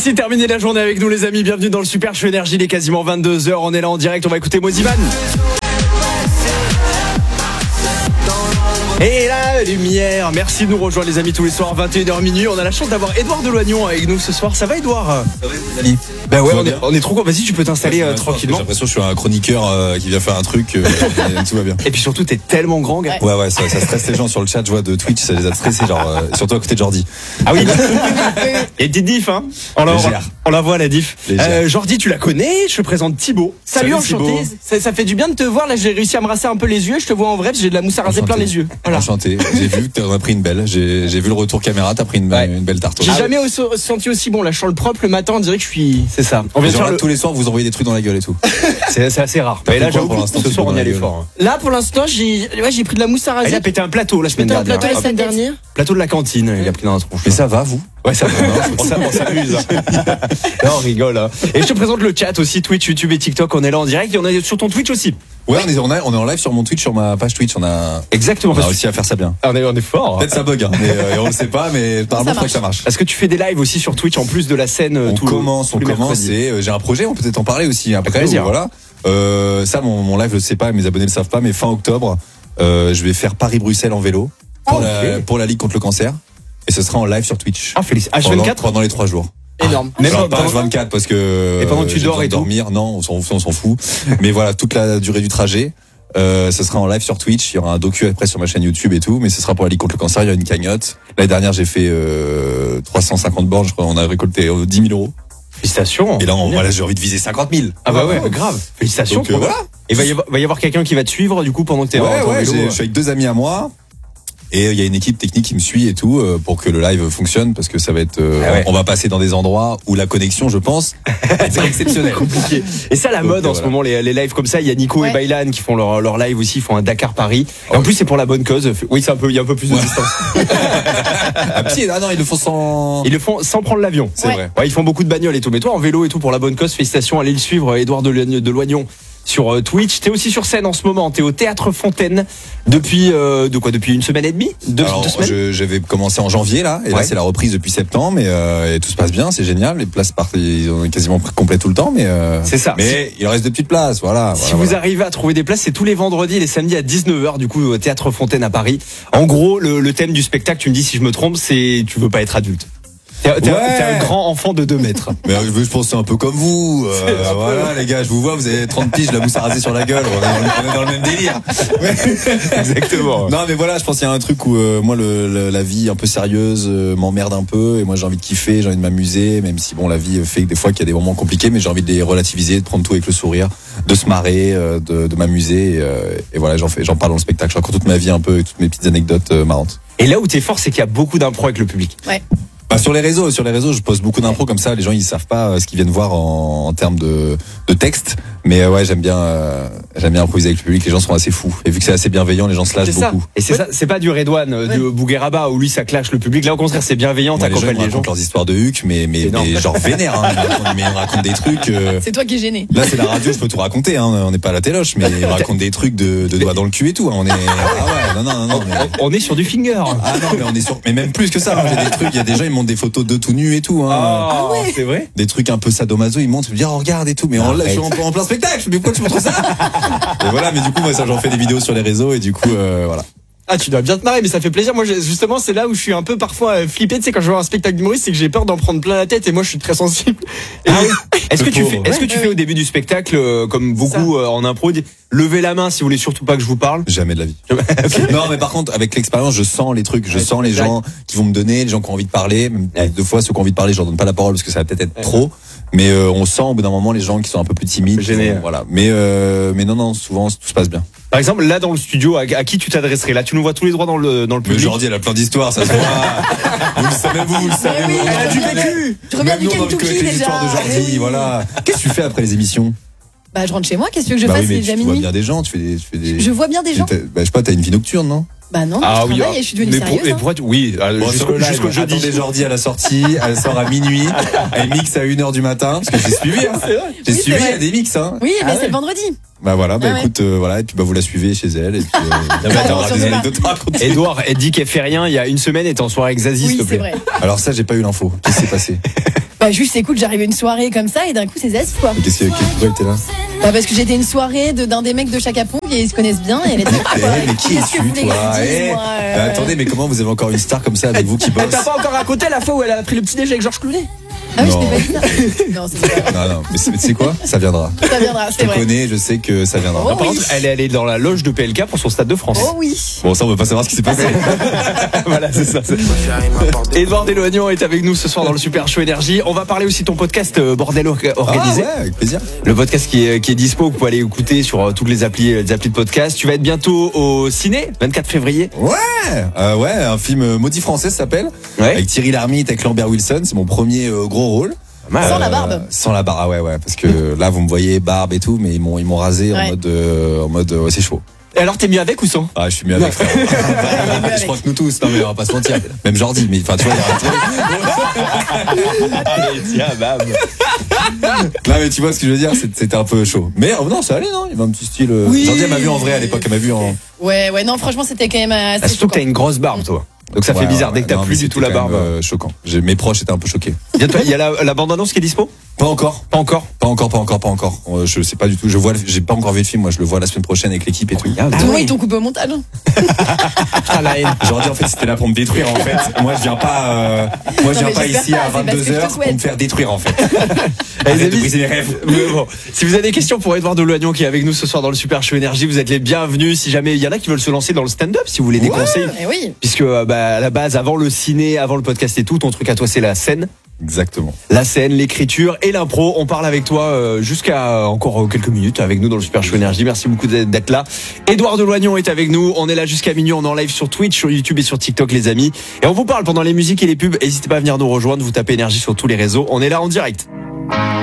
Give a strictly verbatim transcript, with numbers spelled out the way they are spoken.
Merci de terminer la journée avec nous les amis. Bienvenue dans le Super Show Énergie. Il est quasiment vingt-deux heures. On est là en direct. On va écouter Moziman. Et la lumière. Merci de nous rejoindre les amis tous les soirs vingt et une heures minuit. On a la chance d'avoir Édouard Deloignon avec nous ce soir. Ça va Édouard? Ça va les amis? Bah ouais, on est, on est trop content. Vas-y, tu peux t'installer euh, tranquillement. J'ai l'impression que je suis un chroniqueur euh, qui vient faire un truc. Euh, et tout va bien. Et puis surtout, t'es tellement grand, gars. Ouais, ouais, ça, ça stresse les gens sur le chat. Je vois de Twitch, ça les a stressés, genre euh, surtout à côté de Jordi. Ah oui. Et petite diff, hein. On la, voit, on la voit la diff. Euh, Jordi, tu la connais? Je te présente Thibaut. Salut, Salut enchanté. Ça, ça fait du bien de te voir. Là, j'ai réussi à me rasser un peu les yeux. Je te vois en vrai, j'ai de la mousse à raser plein les yeux. Voilà. Enchanté. J'ai vu que t'en as pris une belle. J'ai, j'ai vu le retour caméra. T'as pris une, ouais. une belle tarte. J'ai ah, jamais aussi, senti aussi bon. Là, je sens le propre le matin. On dirait que je suis. C'est ça. On vient de le... tous les soirs, vous envoyez des trucs dans la gueule et tout. C'est, c'est assez rare. Et là, j'avoue, pour l'instant, ce soir, on y allait fort. Là, pour l'instant, j'ai, ouais, j'ai pris de la mousse à raser. Il a pété un plateau la semaine dernière. Un plateau la semaine dernière. Plateau de la cantine. Il a pris dans la tronche. Mais ça va, vous? Ouais, ça va. On s'amuse. Non, on rigole. Hein. Et je te présente le chat aussi, Twitch, YouTube et TikTok. On est là en direct et on est sur ton Twitch aussi. Ouais, on est, on, a, on est en live sur mon Twitch, sur ma page Twitch. On a exactement. On a réussi à faire ça bien. On est, on est fort. Peut-être ça bug, hein, mais euh, on le sait pas, mais apparemment il faut que ça marche. Est-ce que tu fais des lives aussi sur Twitch en plus de la scène? On tout commence, le, on commence. Et euh, j'ai un projet, on peut peut-être en parler aussi après. Ou, voilà. Euh, ça, mon, mon live, je le sais pas, mes abonnés le savent pas, mais fin octobre, euh, je vais faire Paris-Bruxelles en vélo pour, oh, okay. la, pour la Ligue contre le cancer. Et ce sera en live sur Twitch. Ah, félicitations. H vingt-quatre pendant, pendant les trois jours. Énorme. Ah, même pas H vingt-quatre parce que. Et pendant que tu dors et dormir, non, on s'en, on s'en fout. Mais voilà, toute la durée du trajet. Euh, ce sera en live sur Twitch. Il y aura un docu après sur ma chaîne YouTube et tout. Mais ce sera pour la Ligue contre le cancer. Il y a une cagnotte. L'année dernière, j'ai fait euh, trois cent cinquante bornes. Je crois on a récolté euh, dix mille euros. Félicitations. Et là, on, voilà, j'ai envie de viser cinquante mille. Ah bah ouais, grave. Félicitations. Donc, euh, voilà. Et va y avoir, va y avoir quelqu'un qui va te suivre du coup pendant que t'es ouais, en ouais, vélo. Je suis avec deux amis à moi. Et il y a une équipe technique qui me suit et tout euh, pour que le live fonctionne parce que ça va être euh, ah ouais. on va passer dans des endroits où la connexion, je pense, c'est exceptionnel. Compliqué. Et ça la donc, mode euh, en voilà. ce moment les, les lives comme ça, il y a Nico ouais. et Baylan qui font leur leur live aussi, ils font un Dakar Paris. Et oh, en plus c'est pour la bonne cause. Oui, c'est un peu il y a un peu plus de ouais. distance. À pied, ah non, ils le font sans Ils le font sans prendre l'avion. C'est ouais. vrai. Ouais, ils font beaucoup de bagnoles et tout. Mais toi en vélo et tout pour la bonne cause, félicitations, allez le suivre Édouard Deloignon sur Twitch. T'es aussi sur scène en ce moment. T'es au Théâtre Fontaine depuis euh, de quoi depuis une semaine et demie. Deux, Alors, deux semaines. Je, j'avais commencé en janvier là, et ouais. là c'est la reprise depuis septembre, et, euh, et tout se passe bien, c'est génial. Les places partent, ils ont quasiment complètes tout le temps, mais euh, c'est ça. Mais il reste de petites places, voilà. Si voilà, vous voilà. arrivez à trouver des places, c'est tous les vendredis et les samedis à dix-neuf heures du coup au Théâtre Fontaine à Paris. En gros, le, le thème du spectacle, tu me dis si je me trompe, c'est tu veux pas être adulte. T'es, t'es, ouais. t'es un grand enfant de deux mètres. Mais je pense que c'est un peu comme vous. Euh, voilà, les gars, je vous vois, vous avez trente piges, la mousse à raser sur la gueule. On est dans le, on est dans le même délire. Exactement. Non, mais voilà, je pense qu'il y a un truc où euh, moi, le, le, la vie un peu sérieuse euh, m'emmerde un peu. Et moi, j'ai envie de kiffer, j'ai envie de m'amuser. Même si, bon, la vie fait que des fois qu'il y a des moments compliqués, mais j'ai envie de les relativiser, de prendre tout avec le sourire, de se marrer, euh, de, de m'amuser. Et, euh, et voilà, j'en fais, j'en parle dans le spectacle. Je raconte toute ma vie un peu et toutes mes petites anecdotes euh, marrantes. Et là où t'es fort, c'est qu'il y a beaucoup d'impro avec le public. Ouais. Bah sur les réseaux, sur les réseaux, je poste beaucoup d'impro comme ça. Les gens ils savent pas ce qu'ils viennent voir en, en termes de, de texte, mais euh, ouais j'aime bien, euh, j'aime bien improviser avec le public. Les gens sont assez fous et vu que c'est assez bienveillant, les gens se lâchent c'est beaucoup. Ça. Et c'est ouais. ça, c'est pas du Redouane, ouais. du Bougueraba où lui ça clash le public. Là au contraire c'est bienveillant, t'accompagnes les gens. Ils racontent leurs histoires de huc, mais mais, mais genre vénère. Hein, mais ils racontent des trucs. Euh... C'est toi qui es gêné. Là c'est la radio, je peux tout raconter. Hein, on n'est pas à la téloche, mais ils racontent des trucs de, de doigts dans le cul et tout. Hein, on est, ah ouais, non non non non. Mais... On est sur du finger. Ah non mais on est sur, mais même plus que ça. Hein, j'ai des trucs, il y a des gens ils montent des photos de tout nu et tout. Hein. Ah ouais. C'est vrai. Des trucs un peu sadomaso, ils montent, ils me disent oh, regarde et tout, mais on, je suis en, en plein spectacle. Mais pourquoi tu montres ça? Et voilà, mais du coup moi ça j'en fais des vidéos sur les réseaux et du coup euh, voilà. Ah, tu dois bien te marrer, mais ça fait plaisir. Moi, justement, c'est là où je suis un peu parfois flippé. Tu sais, quand je vois un spectacle d'humoriste, c'est que j'ai peur d'en prendre plein la tête. Et moi, je suis très sensible. Et ah oui. Est-ce que tu fais, est-ce que tu ouais, fais ouais. au début du spectacle, euh, comme beaucoup euh, en impro, levez la main si vous voulez surtout pas que je vous parle? Jamais de la vie. Okay. Non, mais par contre, avec l'expérience, je sens les trucs, je ouais, sens les gens qui vont me donner, les gens qui ont envie de parler. Même ouais. Deux fois, ceux qui ont envie de parler, je leur donne pas la parole parce que ça va peut-être être ouais. trop. Mais euh, on sent au bout d'un moment les gens qui sont un peu plus timides. Gênés. Vont, voilà. Mais euh, mais non non, souvent tout se passe bien. Par exemple, là dans le studio, à, à qui tu t'adresserais? Là, tu nous vois tous les droits dans le dans le public. Mais Jordi, elle a plein d'histoires, ça se voit. Vous le savez, vous, vous le savez. Oui, vous, elle a du vécu. Je reviens du Kentucky déjà. L'histoire de Jordi, oui. Voilà. Qu'est-ce que tu fais après les émissions? Bah, je rentre chez moi. Qu'est-ce que je bah fasse? oui, mais C'est déjà tu minuit. vois bien des gens, tu fais des, tu fais des. Je vois bien des gens. Bah, je sais pas, t'as une vie nocturne, non? Bah non, ah je oui, travaille et je suis devenue mais sérieuse. Pour, hein. pour, oui, bon, jusqu'au, jusqu'au jeudi. Attendez Jordi à la sortie, elle sort à minuit, elle mixe à une heure du matin, parce que j'ai suivi, hein. J'ai oui, suivi, il y a des mix, hein. Oui, mais ah c'est ouais. le vendredi. Bah voilà, bah ah écoute, ouais. euh, voilà, et puis bah vous la suivez chez elle, et puis euh, t'auras des anecdotes à raconter. Edouard, elle dit qu'elle fait rien il y a une semaine et t'es en soirée avec Zazie, oui, s'il te plaît. C'est vrai. Alors ça, j'ai pas eu l'info. Qu'est-ce qui s'est passé? Bah juste écoute, j'arrive à une soirée comme ça et d'un coup c'est zeste quoi. Qu'est-ce que pourquoi t'es là? Bah parce que j'étais à une soirée de, d'un des mecs de Chaka Pong et ils se connaissent bien et elle était Eh, mais qui Qu'est-ce que es-tu, vous voulez que toi je dise, Eh, moi, euh, bah, attendez, mais comment vous avez encore une star comme ça avec vous qui bosse? Elle t'a pas encore raconté la fois où elle a pris le petit déj avec Georges Clooney? Ah oui, je Non. t'ai pas dit ça. Non, c'est pas Non, non, mais c'est- tu sais quoi? Ça viendra. ça viendra, Je c'est te vrai. connais, je sais que ça viendra. Oh, Par oui. contre, elle est allée dans la loge de P L K pour son Stade de France. Oh oui. Bon, ça, on veut pas savoir ce qui s'est passé. Voilà, c'est ça. c'est- Edouard Deloignon est avec nous ce soir dans le Super Show Énergie. On va parler aussi de ton podcast euh, Bordel or- Ah organisé. ouais, avec plaisir. Le podcast qui est, qui est dispo, que vous pouvez aller écouter sur euh, toutes les applis, les applis de podcast. Tu vas être bientôt au ciné, vingt-quatre février. Ouais, euh, ouais, un film euh, maudit français ça s'appelle. Ouais. Avec Thierry Lhermitte, avec Lambert Wilson. C'est mon premier euh, gros rôle. Sans la Euh, barbe. Sans la barbe, ah ouais, ouais. Parce que là, vous me voyez barbe et tout, mais ils m'ont, ils m'ont rasé en Ouais. mode, euh, en mode, euh, ouais, c'est chaud. Et alors, t'es mieux avec ou sans? Ah, je suis mieux avec. frère. Je crois que nous tous, non mais on va pas se mentir. Même Jordi, mais enfin, tu vois, il y a un truc. Allez, tiens, bam. Non mais tu vois ce que je veux dire, c'est- c'était un peu chaud. Mais euh, non, ça allait, non. Il y avait un petit style. euh, Oui. Jordi, elle m'a vu en vrai à l'époque, elle m'a vu en. Ouais, ouais, non, franchement, c'était quand même assez Ah, surtout que t'as choquant. une grosse barbe, toi. Donc ça fait Ouais, bizarre ouais, dès que t'as non, plus mais du tout c'était la quand barbe. même, euh, choquant. J'ai- Mes proches étaient un peu choqués. Bientôt, il y a la, la bande-annonce qui est dispo? Pas encore. Pas encore. Pas encore, pas encore, pas encore. Euh, Je sais pas du tout. Je vois, le- j'ai pas encore vu le film. Moi, je le vois la semaine prochaine avec l'équipe et tout. Ah, Tout le monde, ouais. ils t'ont coupé au montage. Ah, la haine. Jordi, en fait, c'était là pour me détruire. En fait, moi, je viens pas. euh, moi, je Non, viens mais pas j'espère ici pas, à c'est parce que vingt-deux je te heures pour souhaite. me faire détruire, en fait. Les Arrête de amis, briser mes rêves. Mais bon, si vous avez des questions pour Edouard Deloignon qui est avec nous ce soir dans le Super Show Énergie, vous êtes les bienvenus. Si jamais il y en a qui veulent se lancer dans le stand-up, si vous voulez des Ouais. conseils, Et oui. puisque euh, bah, à la base, avant le ciné, avant le podcast et tout, ton truc à toi c'est la scène, Exactement. la scène, l'écriture et l'impro. On parle avec toi euh, jusqu'à euh, encore euh, quelques minutes avec nous dans le Super Show Énergie. Merci beaucoup d'être d'être là. Edouard Deloignon est avec nous. On est là jusqu'à minuit. On est en live sur Twitch, sur YouTube et sur TikTok, les amis. Et on vous parle pendant les musiques et les pubs. N'hésitez pas à venir nous rejoindre. Vous tapez Énergie sur tous les réseaux. On est là en direct.